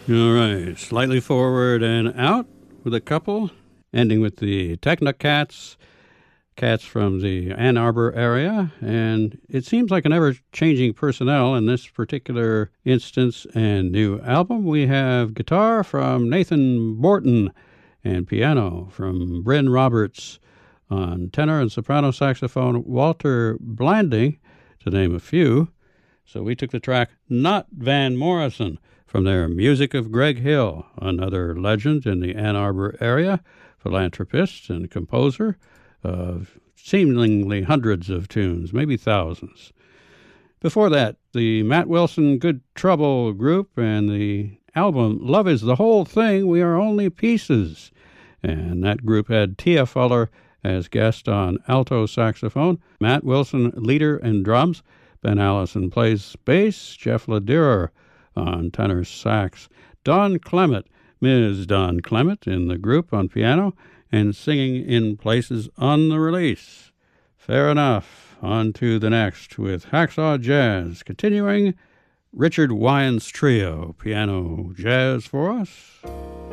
All right, slightly forward and out with a couple, ending with the Technocats, cats from the Ann Arbor area, and it seems like an ever-changing personnel in this particular instance and new album. We have guitar from Nathan Borton and piano from Bryn Roberts, on tenor and soprano saxophone Walter Blanding, to name a few. So we took the track Not Van Morrison from their Music of Greg Hill, another legend in the Ann Arbor area, philanthropist and composer of seemingly hundreds of tunes, maybe thousands. Before that, the Matt Wilson Good Trouble group and the album Love is the Whole Thing, We Are Only Pieces. And that group had Tia Fuller as guest on alto saxophone, Matt Wilson leader and drums, Ben Allison plays bass, Jeff Lederer on tenor sax, Don Clement, Ms. Don Clement in the group on piano, and singing in places on the release. Fair enough. On to the next with Hacksaw Jazz. Continuing, Richard Wyans Trio, piano jazz for us.